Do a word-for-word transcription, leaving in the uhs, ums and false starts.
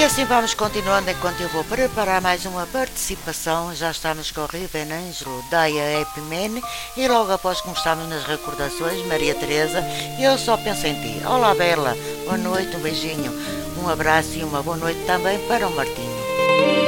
assim vamos continuando enquanto eu vou preparar mais uma participação. Já estamos com o Riven Ângelo, Daya Epimene e logo após começarmos nas recordações, Maria Teresa, eu só penso em ti. Olá Bela, boa noite, um beijinho, um abraço e uma boa noite também para o Martinho.